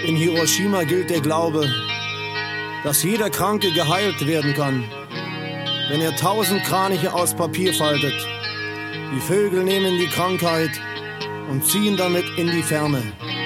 In Hiroshima gilt der Glaube, dass jeder Kranke geheilt werden kann, wenn er 1000 Kraniche aus Papier faltet. Die Vögel nehmen die Krankheit und ziehen damit in die Ferne.